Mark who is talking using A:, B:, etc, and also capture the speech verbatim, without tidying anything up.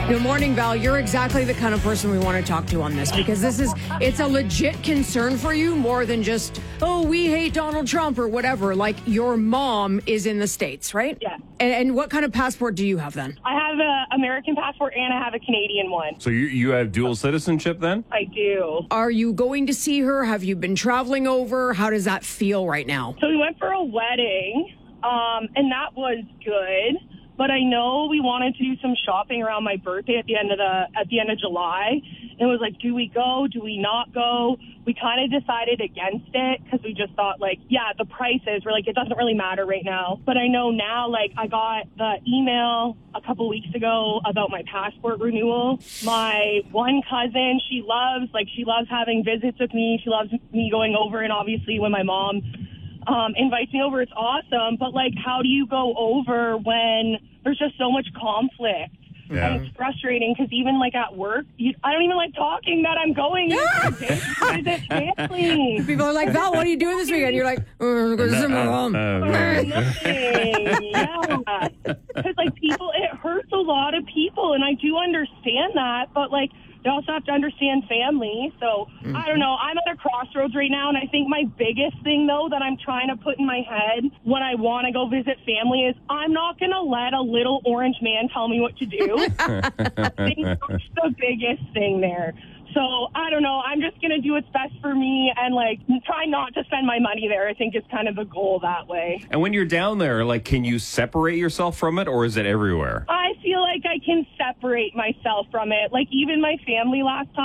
A: Good morning, Val. You're exactly the kind of person we want to talk to on this because this is, it's a legit concern for you more than just, oh, we hate Donald Trump or whatever. Like, your mom is in the States, right?
B: Yeah.
A: And, and what kind of passport do you have then?
B: I have an American passport and I have a Canadian one.
C: So you you have dual citizenship then?
B: I do.
A: Are you going to see her? Have you been traveling over? How does that feel right now?
B: So we went for a wedding, um, and that was good. But I know we wanted to do some shopping around my birthday at the end of the at the end of July. And it was like, do we go? Do we not go? We kind of decided against it because we just thought, like, yeah, the prices were like, it doesn't really matter right now. But I know now, like, I got the email a couple weeks ago about my passport renewal. My one cousin, she loves, like, she loves having visits with me. She loves me going over. And obviously when my mom um, invites me over, it's awesome. But, like, how do you go over when there's just so much conflict?
C: Yeah.
B: And it's frustrating because even, like, at work, you, I don't even like talking that I'm going to visit family.
A: People are like, Val, what are you doing this weekend? You're like, oh, go to my mom.
B: Or nothing. Yeah. Because, like, people, it hurts a lot of people, and I do understand that, but, like, they also have to understand family. So, mm-hmm. I don't know. I'm at a crossroads right now, and I think my biggest thing, though, that I'm trying to put in my head when I want to go visit family is I'm not going to let a little orange man tell me what to do. I think that's the biggest thing there. So, I don't know. I'm just going to do what's best for me and, like, try not to spend my money there. I think is kind of the goal that way.
C: And when you're down there, like, can you separate yourself from it, or is it everywhere?
B: I feel like I can separate myself from it. Like, even my family last time,